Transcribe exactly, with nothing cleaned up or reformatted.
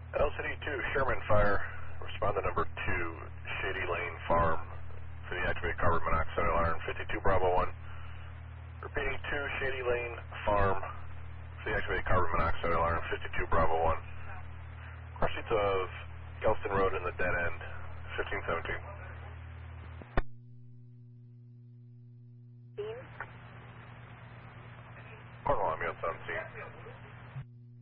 L C D two, Sherman Fire. Respond to number two, Shady Lane Farm for the activated carbon monoxide alarm, fifty-two Bravo one. Repeating two, Shady Lane Farm for the activated carbon monoxide alarm, fifty-two Bravo one. Crossings of Gelston Road in the dead end, fifteen seventeen. Cornwall ambulance on scene.